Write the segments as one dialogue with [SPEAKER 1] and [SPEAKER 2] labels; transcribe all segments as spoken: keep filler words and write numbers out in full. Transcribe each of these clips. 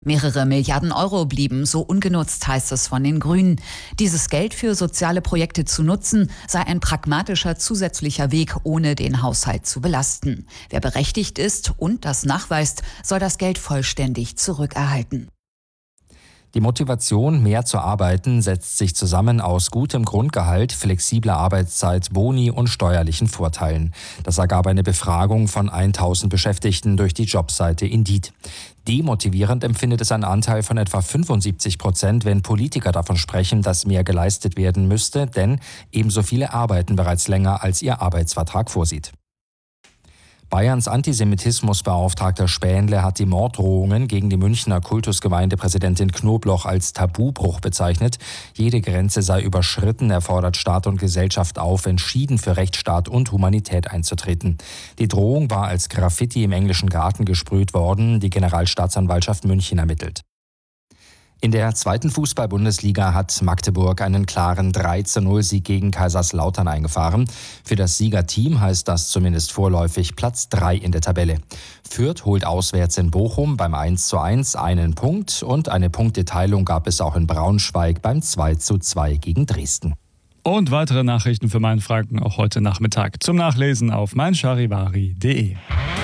[SPEAKER 1] Mehrere Milliarden Euro blieben so ungenutzt, heißt es von den Grünen. Dieses Geld für soziale Projekte zu nutzen, sei ein pragmatischer zusätzlicher Weg, ohne den Haushalt zu belasten. Wer berechtigt ist und das nachweist, soll das Geld vollständig zurückerhalten.
[SPEAKER 2] Die Motivation, mehr zu arbeiten, setzt sich zusammen aus gutem Grundgehalt, flexibler Arbeitszeit, Boni und steuerlichen Vorteilen. Das ergab eine Befragung von tausend Beschäftigten durch die Jobseite Indeed. Demotivierend empfindet es ein Anteil von etwa fünfundsiebzig Prozent, wenn Politiker davon sprechen, dass mehr geleistet werden müsste, denn ebenso viele arbeiten bereits länger, als ihr Arbeitsvertrag vorsieht. Bayerns Antisemitismusbeauftragter Spähnle hat die Morddrohungen gegen die Münchner Kultusgemeindepräsidentin Knobloch als Tabubruch bezeichnet. Jede Grenze sei überschritten, er fordert Staat und Gesellschaft auf, entschieden für Rechtsstaat und Humanität einzutreten. Die Drohung war als Graffiti im englischen Garten gesprüht worden, die Generalstaatsanwaltschaft München ermittelt. In der zweiten Fußball-Bundesliga hat Magdeburg einen klaren drei zu null Sieg gegen Kaiserslautern eingefahren. Für das Siegerteam heißt das zumindest vorläufig Platz drei in der Tabelle. Fürth holt auswärts in Bochum beim eins zu eins einen Punkt und eine Punkteteilung gab es auch in Braunschweig beim zwei zu zwei gegen Dresden.
[SPEAKER 3] Und weitere Nachrichten für Mainfranken auch heute Nachmittag zum Nachlesen auf mein charivari punkt de.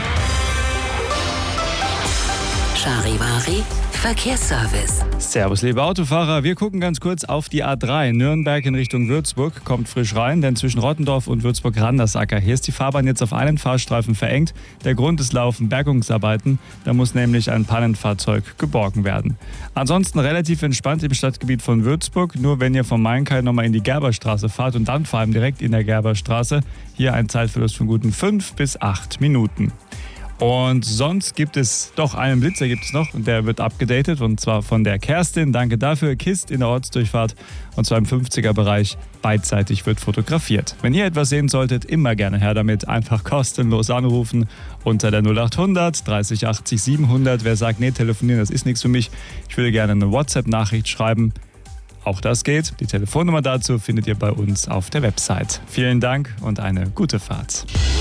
[SPEAKER 4] Charivari Verkehrsservice.
[SPEAKER 3] Servus, liebe Autofahrer. Wir gucken ganz kurz auf die A drei. Nürnberg in Richtung Würzburg kommt frisch rein, denn zwischen Rottendorf und Würzburg-Randersacker, hier ist die Fahrbahn jetzt auf einen Fahrstreifen verengt. Der Grund ist Laufen Bergungsarbeiten. Da muss nämlich ein Pannenfahrzeug geborgen werden. Ansonsten relativ entspannt im Stadtgebiet von Würzburg. Nur wenn ihr vom Mainkai nochmal in die Gerberstraße fahrt und dann vor allem direkt in der Gerberstraße. Hier ein Zeitverlust von guten fünf bis acht Minuten. Und sonst gibt es doch einen Blitzer gibt es noch und der wird abgedatet und zwar von der Kerstin. Danke dafür. Kist in der Ortsdurchfahrt und zwar im fünfziger-Bereich. Beidseitig wird fotografiert. Wenn ihr etwas sehen solltet, immer gerne her damit. Einfach kostenlos anrufen unter der null achthundert dreißig achtzig siebenhundert. Wer sagt, nee, telefonieren, das ist nichts für mich. Ich würde gerne eine WhatsApp-Nachricht schreiben. Auch das geht. Die Telefonnummer dazu findet ihr bei uns auf der Website. Vielen Dank und eine gute Fahrt.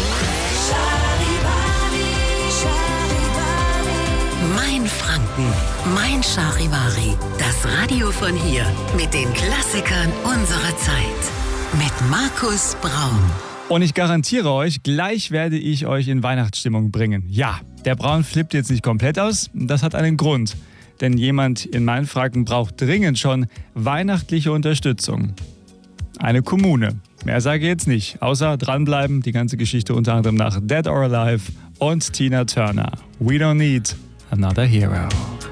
[SPEAKER 4] Mainfranken, mein Charivari. Das Radio von hier mit den Klassikern unserer Zeit. Mit Markus Braun.
[SPEAKER 3] Und ich garantiere euch, gleich werde ich euch in Weihnachtsstimmung bringen. Ja, der Braun flippt jetzt nicht komplett aus. Das hat einen Grund. Denn jemand in Mainfranken braucht dringend schon weihnachtliche Unterstützung. Eine Kommune. Mehr sage ich jetzt nicht. Außer dranbleiben, die ganze Geschichte unter anderem nach Dead or Alive und Tina Turner. We don't need another hero.